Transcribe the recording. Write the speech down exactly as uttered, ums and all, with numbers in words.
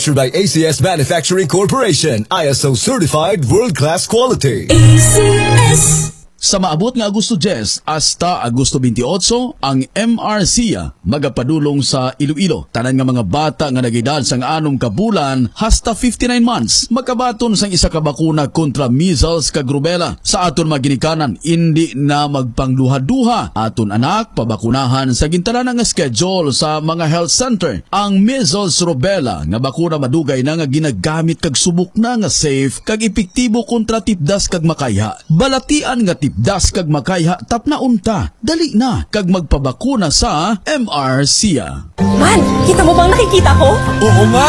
by A C S Manufacturing Corporation, I S O certified world-class quality. A C S. Sa maabot nga Agosto ten hasta Agosto twenty-eight, ang M R C A magapadulong sa Iloilo. Tanan nga mga bata nga nagedad sang anom ka bulan hasta fifty-nine months makabaton sang isa ka bakuna kontra measles kag rubella. Sa aton maginikanan, hindi na magpangduha-duha. Aton anak pabakunahan sa gintanan nga schedule sa mga health center. Ang measles rubella nga bakuna madugay na nga ginagamit kag subok na nga safe kag epektibo kontra tipdas kag makayha. Balatian nga tipdas kag makayha tapna unta. Dali na kag magpabakuna sa M R C A. Man, kita mo bang nakikita ko? Oo nga!